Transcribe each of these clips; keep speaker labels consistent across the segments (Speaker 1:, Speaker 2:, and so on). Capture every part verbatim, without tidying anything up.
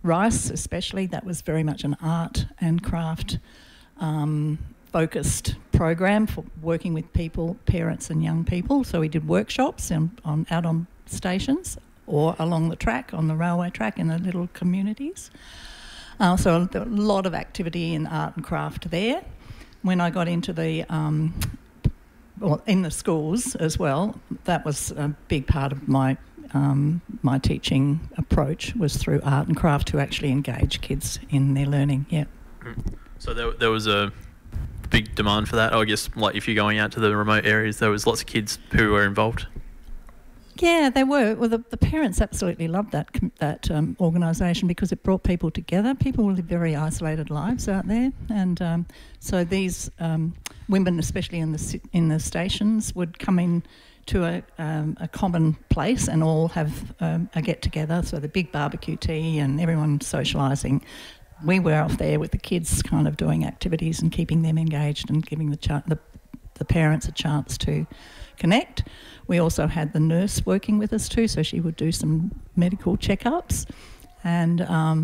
Speaker 1: Rice especially, that was very much an art and craft um, focused program for working with people, parents and young people. So we did workshops on, on out on stations or along the track, on the railway track in the little communities. Uh, so a lot of activity in art and craft there. When I got into the, um, well, in the schools as well, that was a big part of my um, my teaching approach, was through art and craft to actually engage kids in their learning, yeah.
Speaker 2: So there, there was a big demand for that. I guess, like, if you're going out to the remote areas, there was lots of kids who were involved.
Speaker 1: Yeah, they were. Well, the, the parents absolutely loved that that um, organisation because it brought people together. People live very isolated lives out there, and um, so these um, women, especially in the in the stations, would come in to a, um, a common place and all have um, a get together. So the big barbecue tea and everyone socialising. We were off there with the kids, kind of doing activities and keeping them engaged and giving the ch- the, the parents a chance to connect. We also had the nurse working with us too, so she would do some medical checkups, and um,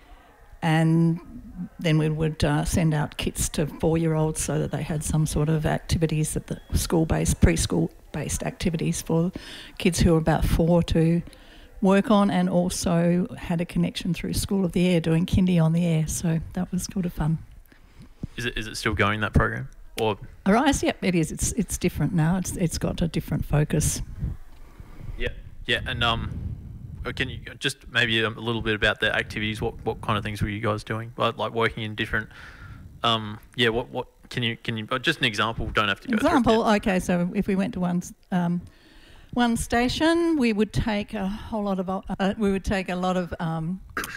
Speaker 1: and then we would uh, send out kits to four-year-olds so that they had some sort of activities at the school-based, preschool-based activities for kids who were about four to work on, and also had a connection through School of the Air doing kindy on the air, so that was good of fun.
Speaker 2: Is it is it still going, that program? Or
Speaker 1: Arise, yep, it is. It's it's different now. It's it's got a different focus.
Speaker 2: Yeah, yeah, and um, can you just maybe a little bit about the activities? What what kind of things were you guys doing? Like, like working in different, um, yeah. What what can you can you just an example? Don't have to go.
Speaker 1: Example.
Speaker 2: Through it.
Speaker 1: Okay, so if we went to one um, one station, we would take a whole lot of uh, we would take a lot of um.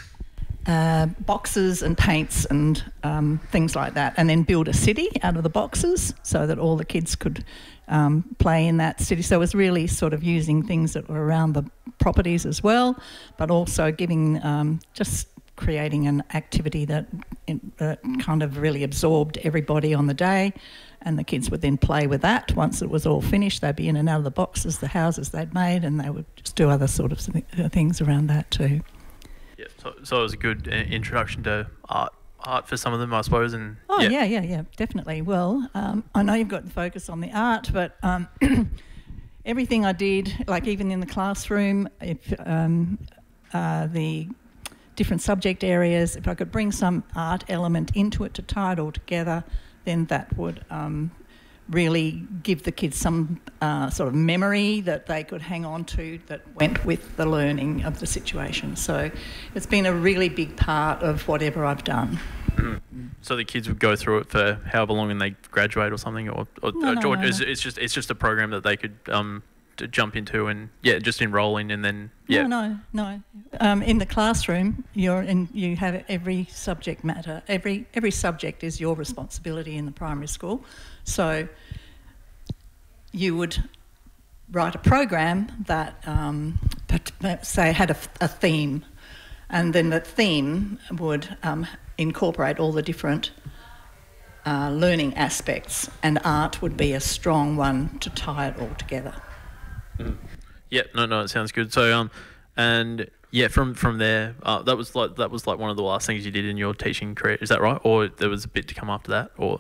Speaker 1: Uh, boxes and paints and um, things like that, and then build a city out of the boxes so that all the kids could um, play in that city. So it was really sort of using things that were around the properties as well, but also giving, um, just creating an activity that uh, kind of really absorbed everybody on the day, and the kids would then play with that. Once it was all finished, they'd be in and out of the boxes, the houses they'd made, and they would just do other sort of things around that too.
Speaker 2: Yeah, so, so it was a good uh, introduction to art, art for some of them, I suppose. And
Speaker 1: oh
Speaker 2: yeah,
Speaker 1: yeah, yeah, yeah, definitely. Well, um, I know you've got the focus on the art, but um, everything I did, like even in the classroom, if um, uh, the different subject areas, if I could bring some art element into it to tie it all together, then that would um, really give the kids some uh, sort of memory that they could hang on to that went with the learning of the situation. So it's been a really big part of whatever I've done.
Speaker 2: Mm. So the kids would go through it for however long and they graduate or something, or, or,
Speaker 1: no,
Speaker 2: or
Speaker 1: no,
Speaker 2: George,
Speaker 1: no,
Speaker 2: it's,
Speaker 1: no.
Speaker 2: it's just it's just a program that they could um to jump into and yeah just enroll in and then yeah.
Speaker 1: No, no, no. Um, in the classroom, you're in. You have every subject matter. Every every subject is your responsibility in the primary school. So you would write a program that, um, say, had a, a theme, and then the theme would um, incorporate all the different uh, learning aspects, and art would be a strong one to tie it all together.
Speaker 2: Mm. Yeah, no, no, it sounds good. So, um, and yeah, from from there, uh, that was like that was like one of the last things you did in your teaching career. Is that right? Or there was a bit to come after that, or?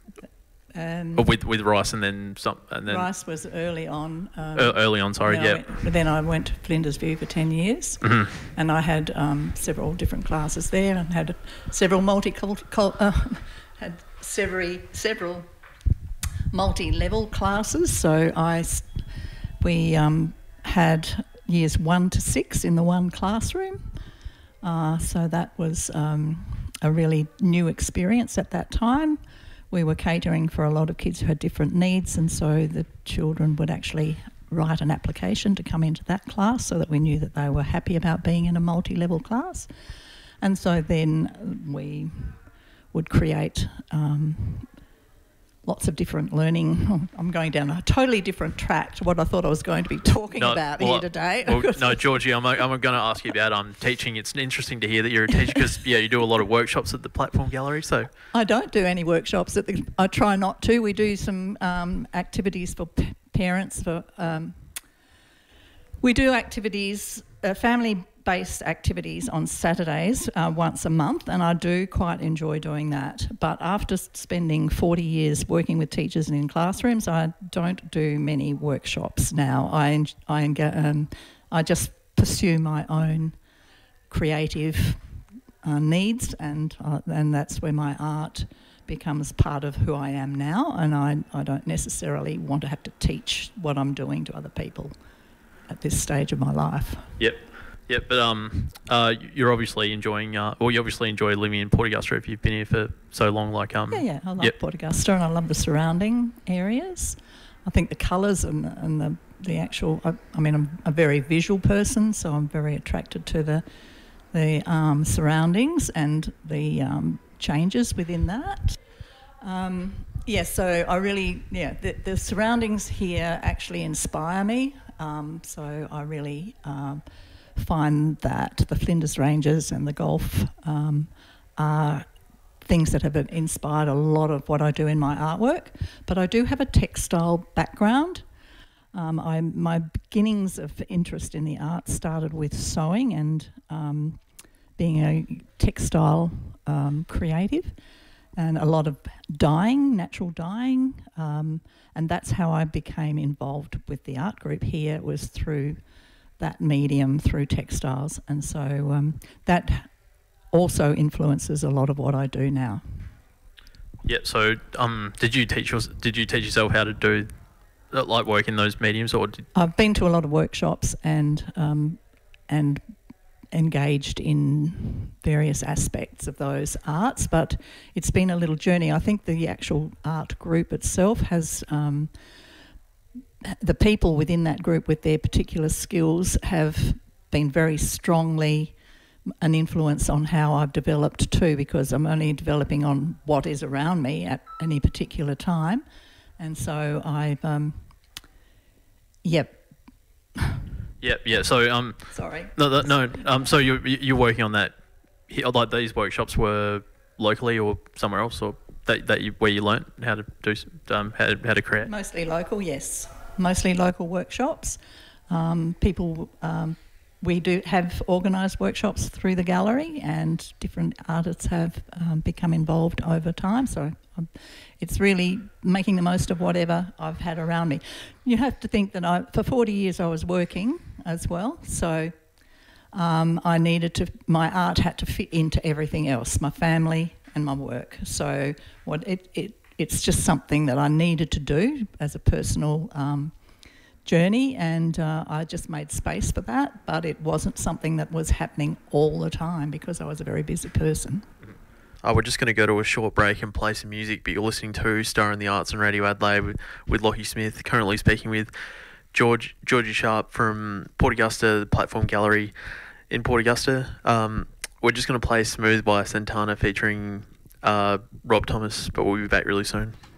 Speaker 1: Um,
Speaker 2: or with with Rice and then some and then
Speaker 1: Rice was early on. Um,
Speaker 2: early on, sorry,
Speaker 1: then
Speaker 2: yeah.
Speaker 1: I went, then I went to Flinders View for ten years,
Speaker 2: mm-hmm.
Speaker 1: and I had um, several different classes there, and had several multicultural, uh, had several several multi-level classes. So I, we um, had years one to six in the one classroom. Uh, so that was um, a really new experience at that time. We were catering for a lot of kids who had different needs, and so the children would actually write an application to come into that class so that we knew that they were happy about being in a multi-level class. And so then we would create um, lots of different learning. Oh, I'm going down a totally different track to what I thought I was going to be talking
Speaker 2: no,
Speaker 1: about
Speaker 2: well,
Speaker 1: here today.
Speaker 2: Well, no, Georgie, I'm, I'm going to ask you about um, teaching. It's interesting to hear that you're a teacher because, yeah, you do a lot of workshops at the Platform Gallery. So
Speaker 1: I don't do any workshops. At the, I try not to. We do some um, activities for p- parents. For um, We do activities uh, family-based activities on Saturdays uh, once a month, and I do quite enjoy doing that. But after spending forty years working with teachers and in classrooms, I don't do many workshops now. I I, um, I just pursue my own creative uh, needs, and uh, and that's where my art becomes part of who I am now, and I, I don't necessarily want to have to teach what I'm doing to other people at this stage of my life.
Speaker 2: Yep, yep. But um, uh, you're obviously enjoying, uh, or you obviously enjoy living in Port Augusta if you've been here for so long. Like um,
Speaker 1: yeah, yeah. I love
Speaker 2: yep.
Speaker 1: Port Augusta, and I love the surrounding areas. I think the colours and and the the actual. I, I mean, I'm a very visual person, so I'm very attracted to the the um, surroundings and the um, changes within that. Um, yeah, so I really, yeah, the, the surroundings here actually inspire me. Um, so I really um, find that the Flinders Ranges and the golf um, are things that have inspired a lot of what I do in my artwork. But I do have a textile background. Um, I, my beginnings of interest in the arts started with sewing and um, being a textile um, creative, and a lot of dyeing, natural dyeing, um, and that's how I became involved with the art group here. It was through that medium, through textiles, and so um, that also influences a lot of what I do now.
Speaker 2: Yeah. So, um, did you teach your, did you teach yourself how to do like work in those mediums, or did...
Speaker 1: I've been to a lot of workshops and um, and. engaged in various aspects of those arts, but it's been a little journey. I think the actual art group itself has, um, the people within that group with their particular skills have been very strongly an influence on how I've developed too, because I'm only developing on what is around me at any particular time. And so I've, um, yep.
Speaker 2: Yeah, yeah. So, um,
Speaker 1: sorry.
Speaker 2: No, no. no um, so you're you're working on that. Like these workshops were locally or somewhere else, or that that you, where you learnt how to do um how to, how to create.
Speaker 1: Mostly local, yes. Mostly local workshops. Um, people, um, we do have organised workshops through the gallery, and different artists have um, become involved over time. So um, it's really making the most of whatever I've had around me. You have to think that I, for forty years I was working as well, so um, I needed to, my art had to fit into everything else, my family and my work. So what it, it it's just something that I needed to do as a personal um, journey, and uh, I just made space for that, but it wasn't something that was happening all the time because I was a very busy person.
Speaker 2: Uh, we're just going to go to a short break and play some music, but you're listening to Star in the Arts on Radio Adelaide with, with Lockie Smith, currently speaking with George Georgie Sharp from Port Augusta, the Platform Gallery in Port Augusta. Um, we're just going to play Smooth by Santana featuring uh, Rob Thomas, but we'll be back really soon.